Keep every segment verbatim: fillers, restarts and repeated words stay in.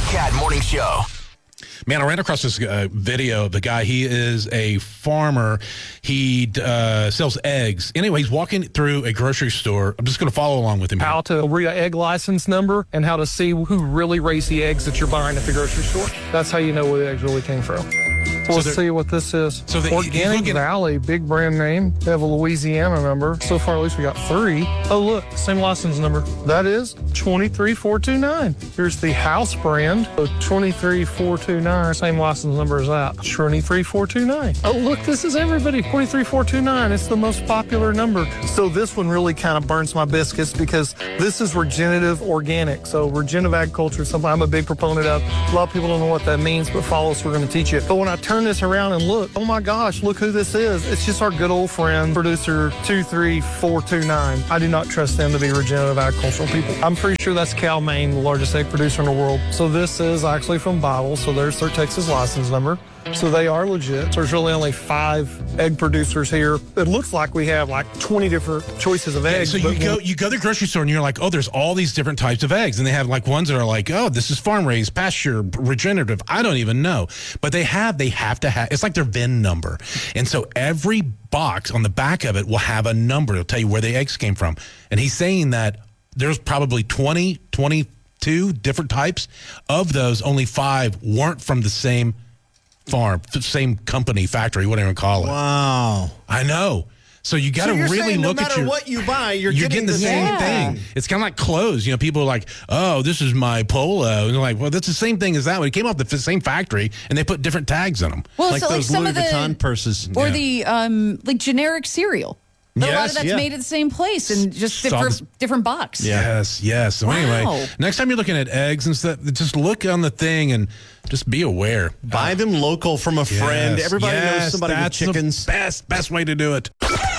Cat Morning Show. Man, I ran across this uh, video of the guy. He is a farmer. He uh, sells eggs. Anyway, he's walking through a grocery store. I'm just going to follow along with him here. How to read an egg license number and how to see who really raised the eggs that you're buying at the grocery store. That's how you know where the eggs really came from. So let's see what this is. So the, Organic looking, Valley, big brand name. They have a Louisiana number. So far, at least we got three. Oh, look, same license number. That is twenty-three four two nine. Here's the house brand. So twenty-three four two nine, same license number as that. twenty-three four two nine. Oh, look, this is everybody. twenty-three four two nine. It's the most popular number. So this one really kind of burns my biscuits because this is regenerative organic. So regenerative agriculture is something I'm a big proponent of. A lot of people don't know what that means, but follow us, we're going to teach you. But when I turn this around and look, oh my gosh, look who this is. It's just our good old friend, producer two three four two nine. I do not trust them to be regenerative agricultural people. I'm pretty sure that's Cal-Maine, the largest egg producer in the world. So this is actually from Bible. So there's their Texas license number. So they are legit. There's really only five egg producers here. It looks like we have like twenty different choices of eggs. Yeah, so you go you go to the grocery store and you're like, oh, there's all these different types of eggs. And they have like ones that are like, oh, this is farm raised, pasture, regenerative. I don't even know. But they have, they have to have, it's like their V I N number. And so every box on the back of it will have a number. It'll tell you where the eggs came from. And he's saying that there's probably twenty, twenty-two different types. Of those, only five weren't from the same farm, same company, factory, whatever you call it. Wow. I know. So you got to so really saying look no at matter your, what you buy, you're, you're getting, getting the, the same yeah. thing. It's kind of like clothes. You know, people are like, oh, this is my polo. And they're like, well, that's the same thing as that one. It came off the f- same factory, and they put different tags on them. Well, like so like those some Louis of the Vuitton purses. or Yeah. the um like generic cereal. But a lot Yes, of that's yeah. made at the same place and just Saw different this- different box. Yes, yes. So Wow. anyway, next time you're looking at eggs and stuff, just look on the thing and just be aware. Buy them local from a friend. Yes, Everybody yes, knows somebody with that's chickens. The best, best way to do it.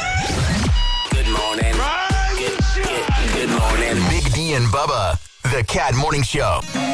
Good morning. Good, good, good morning. Big D and Bubba, the Cat Morning Show.